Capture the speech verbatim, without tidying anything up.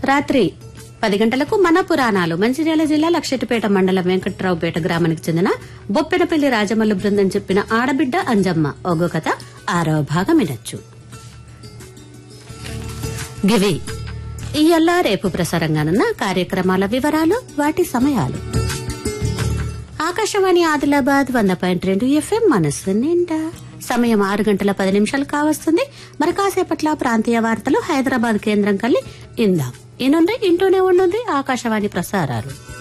రాత్రి పది గంటలకు మన పురాణాలు మంచిర్యాల జిల్లా లక్షెట్టిపేట మండలం వెంకట్రావుపేట గ్రామానికి చెందిన బొప్పెనపల్లి రాజమల్లు బృందం చెప్పిన ఆడబిడ్డ అంజమ్మ ఒగో కథ ఆరవ భాగం వినొచ్చు. గివి ఇయ్యల్లా రేపు ప్రసారంగానున్న కార్యక్రమాల వివరాలు, వాటి సమయాలు. ఆకాశవాణి ఆదిలాబాద్ వంద పాయింట్ రెండు ఎఫ్ఎం మనస్సు నిండా. సమయం ఆరు గంటల పది నిమిషాలు కావస్తుంది. మరి కాసేపట్ల ప్రాంతీయ వార్తలు హైదరాబాద్ కేంద్రం కల్లి ఇందాం. ఈ నుండి ఇంటూనే ఉండుంది ఆకాశవాణి ప్రసారాలు.